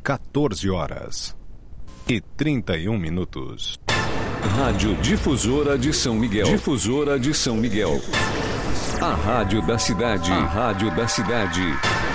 14h31. Rádio Difusora de São Miguel. Difusora de São Miguel. A rádio da cidade. A rádio da cidade.